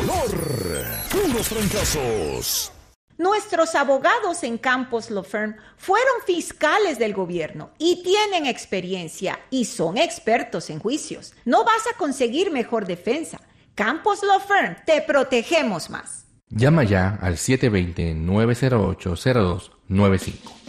valor, puros trancazos. Nuestros abogados en Campos Law Firm fueron fiscales del gobierno y tienen experiencia y son expertos en juicios. No vas a conseguir mejor defensa. Campos Law Firm, te protegemos más. Llama ya al 720-908-0295.